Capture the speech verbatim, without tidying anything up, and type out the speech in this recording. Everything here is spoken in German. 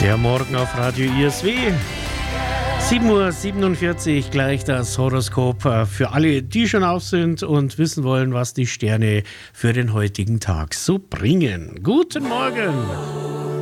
Der Morgen auf Radio I S W. sieben Uhr siebenundvierzig, gleich das Horoskop für alle, die schon auf sind und wissen wollen, was die Sterne für den heutigen Tag so bringen. Guten Morgen!